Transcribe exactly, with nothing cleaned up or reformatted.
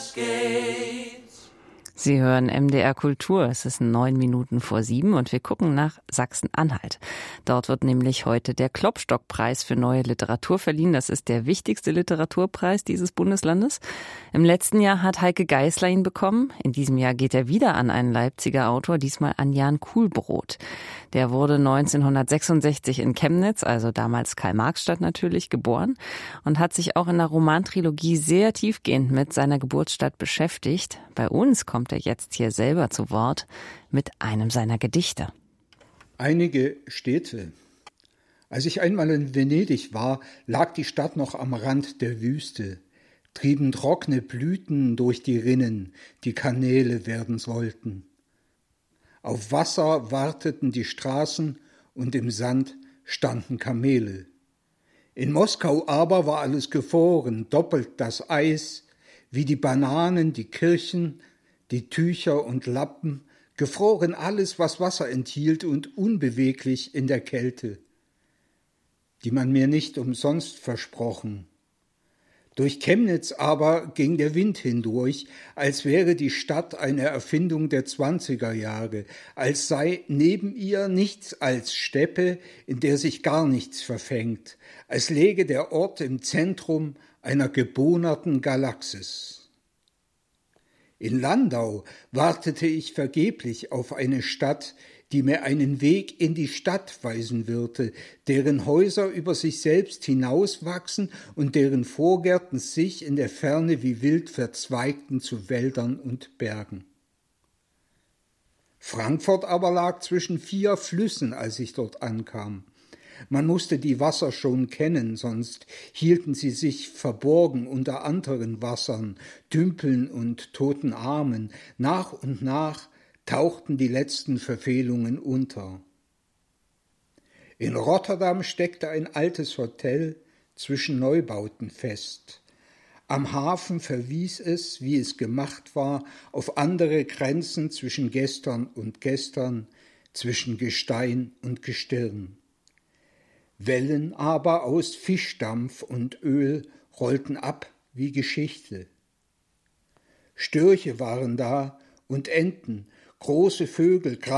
Sie hören M D R Kultur. Es ist neun Minuten vor sieben und wir gucken nach Sachsen-Anhalt. Dort wird nämlich heute der Klopstock-Preis für neue Literatur verliehen. Das ist der wichtigste Literaturpreis dieses Bundeslandes. Im letzten Jahr hat Heike Geisler ihn bekommen. In diesem Jahr geht er wieder an einen Leipziger Autor, diesmal an Jan Kuhlbrot. Der wurde neunzehnhundertsechsundsechzig in Chemnitz, also damals Karl-Marx-Stadt natürlich, geboren und hat sich auch in der Romantrilogie sehr tiefgehend mit seiner Geburtsstadt beschäftigt. Bei uns kommt er jetzt hier selber zu Wort mit einem seiner Gedichte. Einige Städte. Als ich einmal in Venedig war, lag die Stadt noch am Rand der Wüste, trieben trockene Blüten durch die Rinnen, die Kanäle werden sollten. Auf Wasser warteten die Straßen und im Sand standen Kamele. In Moskau aber war alles gefroren, doppelt das Eis, wie die Bananen, die Kirchen, die Tücher und Lappen, gefroren alles, was Wasser enthielt und unbeweglich in der Kälte, die man mir nicht umsonst versprochen. Durch Chemnitz aber ging der Wind hindurch, als wäre die Stadt eine Erfindung der zwanziger Jahre, als sei neben ihr nichts als Steppe, in der sich gar nichts verfängt, als läge der Ort im Zentrum einer gebohnerten Galaxis. In Landau wartete ich vergeblich auf eine Stadt, die mir einen Weg in die Stadt weisen würde, deren Häuser über sich selbst hinauswachsen und deren Vorgärten sich in der Ferne wie wild verzweigten zu Wäldern und Bergen. Frankfurt aber lag zwischen vier Flüssen, als ich dort ankam. Man musste die Wasser schon kennen, sonst hielten sie sich verborgen unter anderen Wassern, Tümpeln und toten Armen. Nach und nach tauchten die letzten Verfehlungen unter. In Rotterdam steckte ein altes Hotel zwischen Neubauten fest. Am Hafen verwies es, wie es gemacht war, auf andere Grenzen zwischen gestern und gestern, zwischen Gestein und Gestirn. Wellen aber aus Fischdampf und Öl rollten ab wie Geschichte. Störche waren da und Enten, große Vögel,